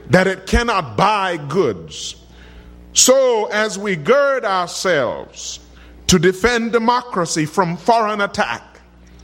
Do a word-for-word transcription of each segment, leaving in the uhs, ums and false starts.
that it cannot buy goods. So as we gird ourselves to defend democracy from foreign attack,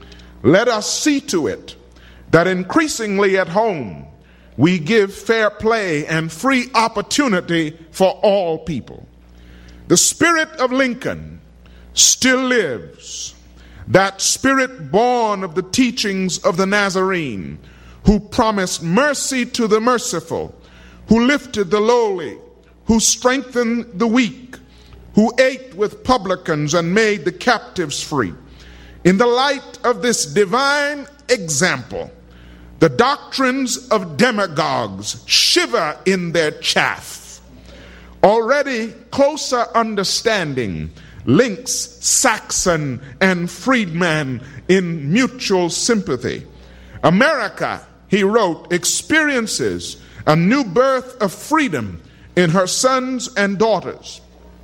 let us see to it that increasingly at home we give fair play and free opportunity for all people. The spirit of Lincoln still lives, that spirit born of the teachings of the Nazarene, who promised mercy to the merciful, who lifted the lowly, who strengthened the weak, who ate with publicans and made the captives free. In the light of this divine example, the doctrines of demagogues shiver in their chaff. Already closer understanding links Saxon and freedman in mutual sympathy. America, he wrote, experiences a new birth of freedom in her sons and daughters.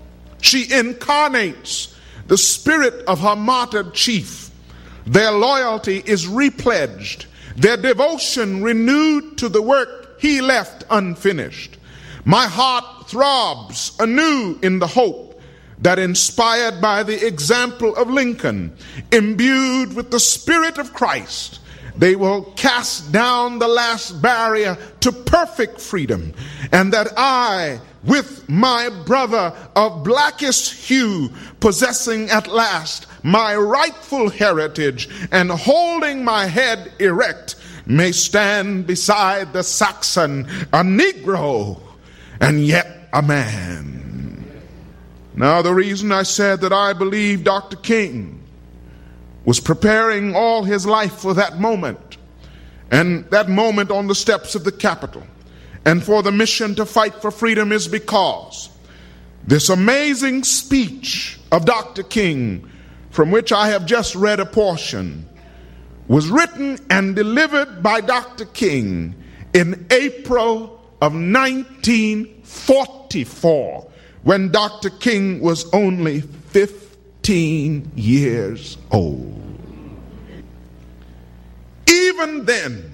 She incarnates the spirit of her martyred chief. Their loyalty is repledged, their devotion renewed to the work he left unfinished. My heart throbs anew in the hope that, inspired by the example of Lincoln, imbued with the Spirit of Christ, they will cast down the last barrier to perfect freedom, and that I, with my brother of blackest hue, possessing at last my rightful heritage and holding my head erect, may stand beside the Saxon, a Negro, and yet a man. Now, the reason I said that I believe Doctor King was preparing all his life for that moment, and that moment on the steps of the Capitol, and for the mission to fight for freedom, is because this amazing speech of Doctor King, from which I have just read a portion, was written and delivered by Doctor King in April of nineteen forty-four, when Doctor King was only fifteen years old. Even then,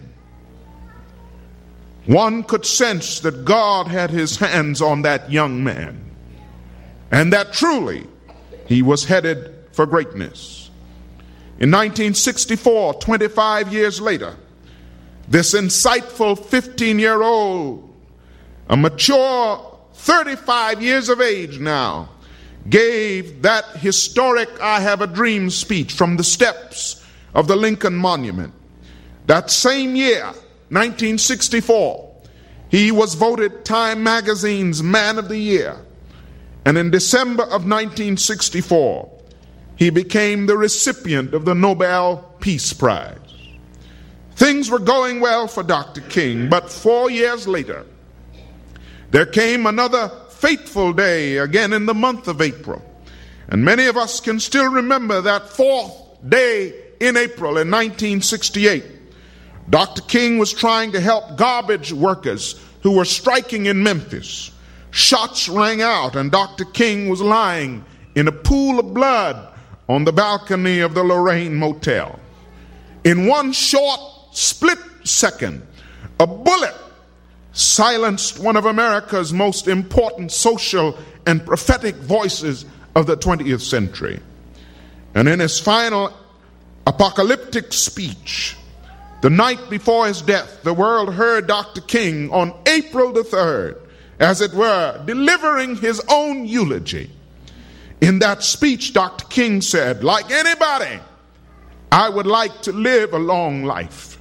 one could sense that God had his hands on that young man, and that truly he was headed for greatness. In nineteen sixty-four, twenty-five years later, this insightful fifteen-year-old, a mature thirty-five years of age now, gave that historic I Have a Dream speech from the steps of the Lincoln Monument. That same year, nineteen sixty-four, he was voted Time Magazine's Man of the Year. And in December of nineteen sixty-four, he became the recipient of the Nobel Peace Prize. Things were going well for Doctor King, but four years later, there came another fateful day, again in the month of April. And many of us can still remember that fourth day in April in nineteen sixty-eight. Doctor King was trying to help garbage workers who were striking in Memphis. Shots rang out, and Doctor King was lying in a pool of blood on the balcony of the Lorraine Motel. In one short split second, a bullet silenced one of America's most important social and prophetic voices of the twentieth century. And in his final apocalyptic speech, the night before his death, the world heard Doctor King on April the third, as it were, delivering his own eulogy. In that speech, Doctor King said, like anybody, I would like to live a long life.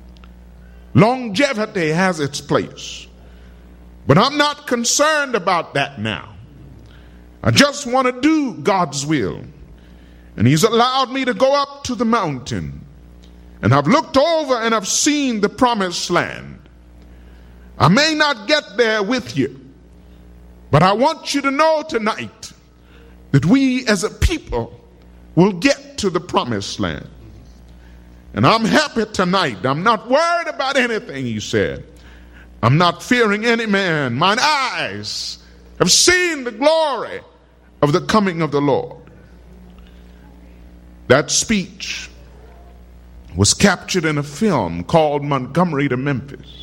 Longevity has its place, but I'm not concerned about that now. I just want to do God's will. And he's allowed me to go up to the mountain, and I've looked over and I've seen the promised land. I may not get there with you, but I want you to know tonight that we as a people will get to the promised land. And I'm happy tonight. I'm not worried about anything, he said. I'm not fearing any man. Mine eyes have seen the glory of the coming of the Lord. That speech was captured in a film called Montgomery to Memphis.